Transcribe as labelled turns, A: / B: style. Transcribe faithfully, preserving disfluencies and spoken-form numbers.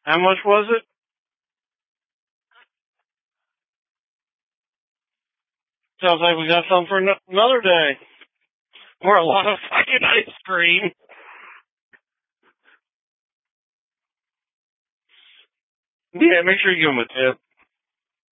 A: How much was it? Sounds like we got something for n- another day. Or a lot of fucking ice cream. Yeah, make sure you give him a tip.